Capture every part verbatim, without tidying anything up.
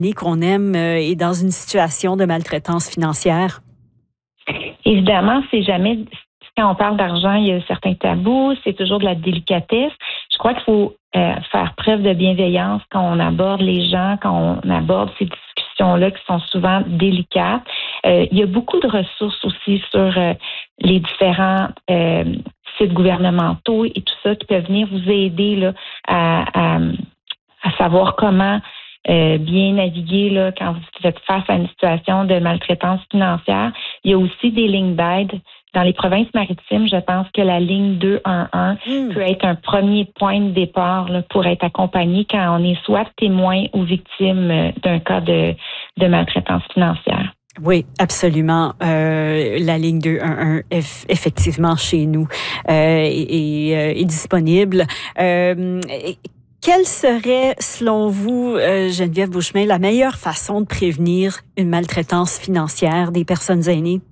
qu'on aime euh, est dans une situation de maltraitance financière? Évidemment, c'est jamais... Quand on parle d'argent, il y a certains tabous, c'est toujours de la délicatesse. Je crois qu'il faut euh, faire preuve de bienveillance quand on aborde les gens, quand on aborde ces discussions-là qui sont souvent délicates. Euh, il y a beaucoup de ressources aussi sur euh, les différents euh, sites gouvernementaux et tout ça qui peuvent venir vous aider là, à, à, à savoir comment euh, bien naviguer là, quand vous êtes face à une situation de maltraitance financière. Il y a aussi des lignes d'aide. Dans les provinces maritimes, je pense que la ligne deux un un mmh. peut être un premier point de départ là, pour être accompagné quand on est soit témoin ou victime d'un cas de, de maltraitance financière. Oui, absolument. Euh, la ligne deux un un, eff- effectivement, chez nous, euh, est, est, est disponible. Euh, et, Quelle serait, selon vous, euh, Geneviève Beauchemin, la meilleure façon de prévenir une maltraitance financière des personnes aînées?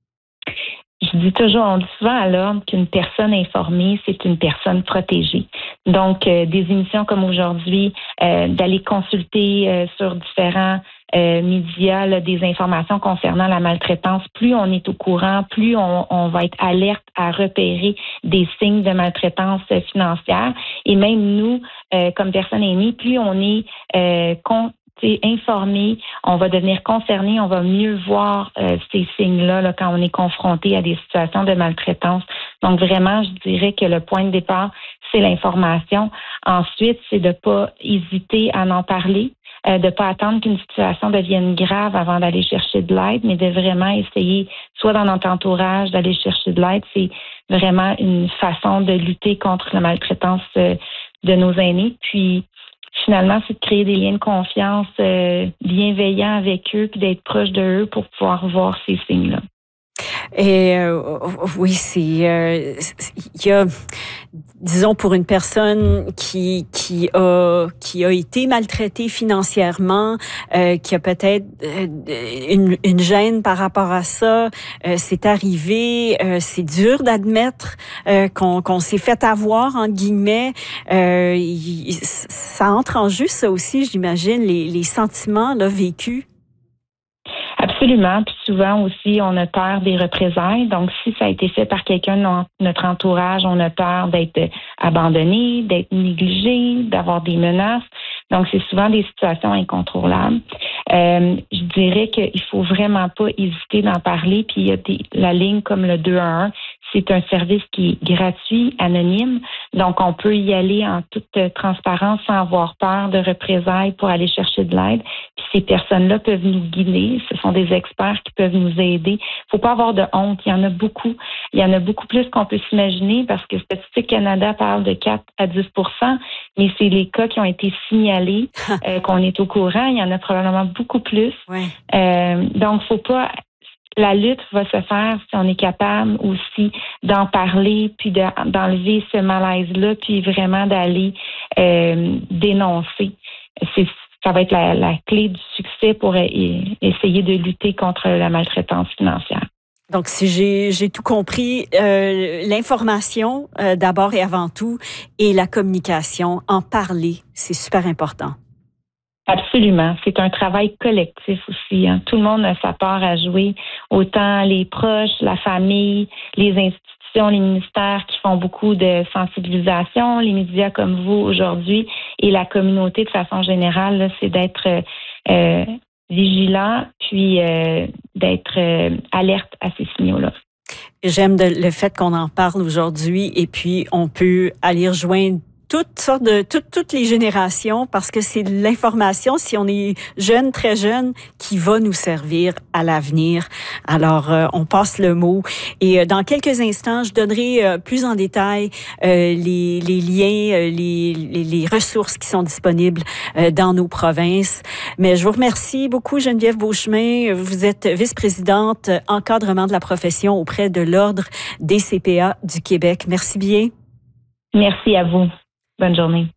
Je dis toujours, on dit souvent à l'ordre qu'une personne informée, c'est une personne protégée. Donc, euh, des émissions comme aujourd'hui, euh, d'aller consulter euh, sur différents euh, médias là, des informations concernant la maltraitance. Plus on est au courant, plus on, on va être alerte à repérer des signes de maltraitance financière. Et même nous, euh, comme personnes aînées, plus on est euh, con- informé, on va devenir concerné, on va mieux voir euh, ces signes-là là, quand on est confronté à des situations de maltraitance. Donc vraiment, je dirais que le point de départ, c'est l'information. Ensuite, c'est de pas hésiter à en parler, euh, de pas attendre qu'une situation devienne grave avant d'aller chercher de l'aide, mais de vraiment essayer, soit dans notre entourage, d'aller chercher de l'aide. C'est vraiment une façon de lutter contre la maltraitance euh, de nos aînés. Puis finalement, c'est de créer des liens de confiance euh, bienveillants avec eux, puis d'être proche de eux pour pouvoir voir ces signes-là. Et euh, oui, c'est euh, il y a, disons, pour une personne qui qui a qui a été maltraitée financièrement, euh, qui a peut-être euh, une, une gêne par rapport à ça, euh, c'est arrivé, euh, c'est dur d'admettre euh, qu'on qu'on s'est fait avoir entre guillemets. Euh, il, ça entre en jeu, ça aussi, j'imagine, les les sentiments là vécus. Absolument. Puis souvent aussi, on a peur des représailles. Donc, si ça a été fait par quelqu'un de notre entourage, on a peur d'être abandonné, d'être négligé, d'avoir des menaces. Donc, c'est souvent des situations incontrôlables. Euh, je dirais qu'il faut vraiment pas hésiter d'en parler. Puis, il y a des, la ligne comme le deux un un, c'est un service qui est gratuit, anonyme. Donc, on peut y aller en toute transparence sans avoir peur de représailles pour aller chercher de l'aide. Puis, ces personnes-là peuvent nous guider. Ce sont des experts qui peuvent nous aider. Il faut pas avoir de honte. Il y en a beaucoup. Il y en a beaucoup plus qu'on peut s'imaginer parce que Statistique Canada parle de quatre à dix pour cent, mais c'est les cas qui ont été signalés, euh, qu'on est au courant. Il y en a probablement beaucoup plus. Ouais. Euh, donc, faut pas... La lutte va se faire si on est capable aussi d'en parler, puis de, d'enlever ce malaise-là, puis vraiment d'aller euh, dénoncer. C'est, ça va être la, la clé du succès pour essayer de lutter contre la maltraitance financière. Donc, si j'ai, j'ai tout compris, euh, l'information euh, d'abord et avant tout, et la communication, en parler, c'est super important. Absolument. C'est un travail collectif aussi. Hein. Tout le monde a sa part à jouer, autant les proches, la famille, les institutions, les ministères qui font beaucoup de sensibilisation, les médias comme vous aujourd'hui et la communauté de façon générale, là, c'est d'être euh, vigilant puis euh, d'être euh, alerte à ces signaux-là. J'aime de, le fait qu'on en parle aujourd'hui et puis on peut aller rejoindre toutes sortes de toutes toutes les générations parce que c'est l'information, si on est jeune, très jeune, qui va nous servir à l'avenir. Alors euh, on passe le mot et euh, dans quelques instants, je donnerai euh, plus en détail euh, les les liens, euh, les, les les ressources qui sont disponibles euh, dans nos provinces. Mais je vous remercie beaucoup, Geneviève Beauchemin. Vous êtes vice-présidente encadrement de la profession auprès de l'Ordre des C P A du Québec. Merci bien. Merci à vous. Bonne journée.